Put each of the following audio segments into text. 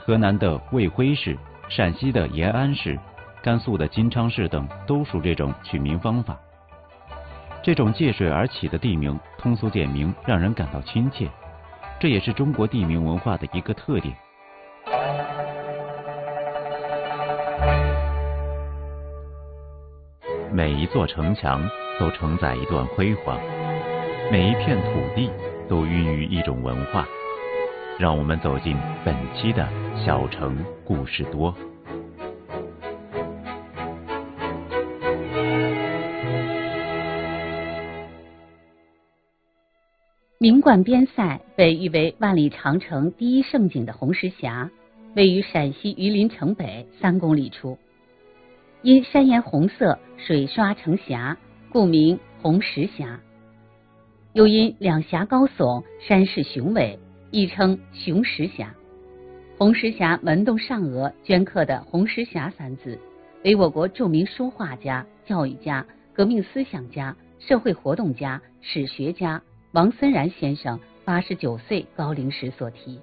河南的卫辉市、陕西的延安市、甘肃的金昌市等都属这种取名方法。这种借水而起的地名通俗简明，让人感到亲切，这也是中国地名文化的一个特点。每一座城墙都承载一段辉煌，每一片土地都孕育一种文化。让我们走进本期的小城故事多。 名冠边塞被誉为万里长城第一胜景的红石峡，位于陕西榆林城北3公里处。因山岩红色，水刷成峡，故名红石峡。又因两峡高耸，山势雄伟，亦称雄石峡。红石峡门洞上额镌刻的红石峡3字，为我国著名书画家、教育家、革命思想家、社会活动家、史学家王森然先生89岁高龄时所题。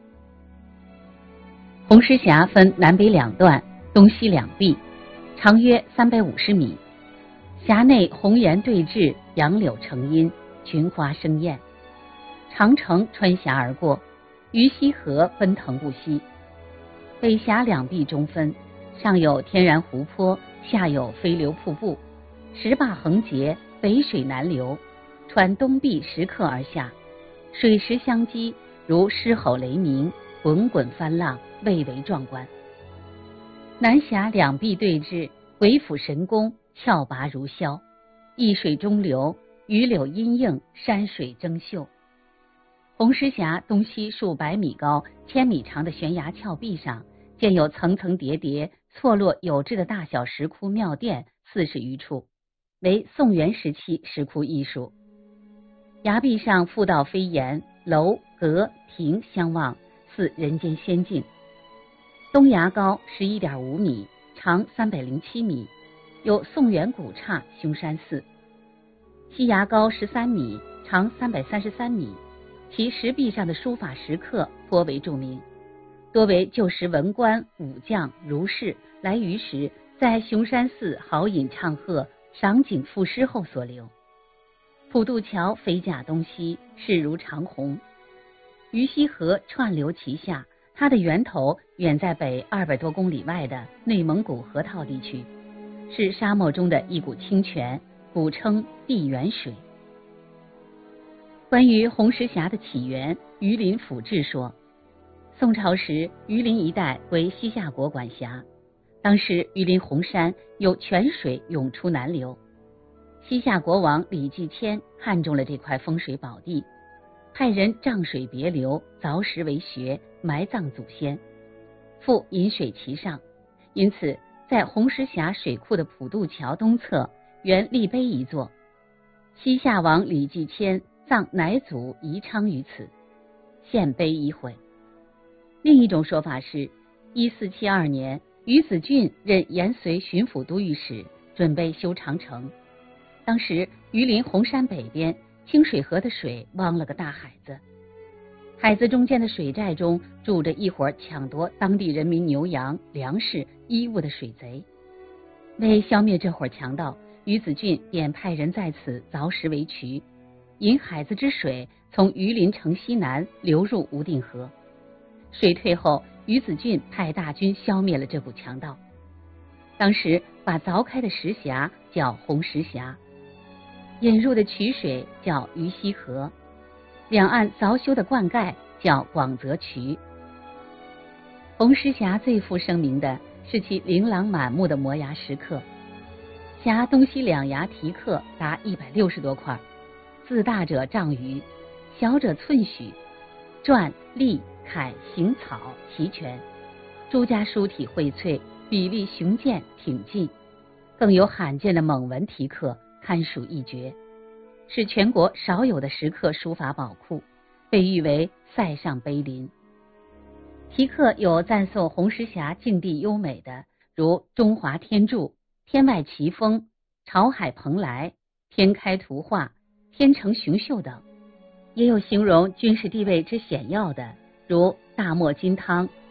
红石峡分南北2段，东西2壁，长约350米。峡内红岩对峙，杨柳成荫，群花生艳。长城穿峡而过，鱼溪河奔腾不息。北峡2壁中分，上有天然湖泊，下有飞流瀑布，石坝横截，北水南流，穿东壁石刻而下，水石相击，如狮吼雷鸣，滚滚翻浪，蔚为壮观。南峡2壁对峙，鬼斧神工，峭拔如霄，一水中流，榆柳阴映，山水争秀。红石峡东西数百米高、1000米长的悬崖峭壁上，建有层层叠叠、错落有致的大小石窟庙殿40余处，为宋元时期石窟艺术。崖壁上复道飞檐，楼阁亭相望，似人间仙境。东崖高11.5米，长307米，有宋元古刹凶山寺。西崖高13米，长333米，其石壁上的书法石刻颇为著名，多为旧时文官、武将、儒士来渝时在熊山寺豪饮唱和、赏景赋诗后所留。普渡桥飞架东西，势如长虹。鱼溪河串流其下，它的源头远在北200多公里外的内蒙古河套地区，是沙漠中的一股清泉，古称碧源水。关于红石峡的起源，榆林府志说，宋朝时榆林一带为西夏国管辖，当时榆林红山有泉水涌出南流。西夏国王李继迁看中了这块风水宝地，派人仗水别流，凿石为穴，埋葬祖先，复引水其上。因此在红石峡水库的普渡桥东侧原立碑一座，西夏王李继迁葬乃祖宜昌于此，现碑已毁。另一种说法是1472年于子俊任延绥巡抚都御史，准备修长城。当时榆林红山北边清水河的水汪了个大海子，海子中间的水寨中住着一伙抢夺当地人民牛羊、粮食、衣物的水贼。为消灭这伙强盗，于子俊便派人在此凿石为渠，引海子之水从榆林城西南流入无定河。水退后，于子俊派大军消灭了这股强盗。当时把凿开的石峡叫红石峡，引入的渠水叫鱼溪河，两岸凿修的灌溉叫广泽渠。红石峡最负盛名的是其琳琅满目的摩崖石刻，峡东西2崖题刻达160多块，字大者丈余，小者寸许，篆、隶、楷、行草齐全，诸家书体荟萃，比例雄健挺进，更有罕见的蒙文题刻，堪属一绝，是全国少有的石刻书法宝库，被誉为塞上碑林。题刻有赞颂红石峡境地优美的，如中华天柱、天外奇峰、潮海蓬莱、天开图画、天成雄秀等，也有形容军事地位之险要的，如大漠金汤、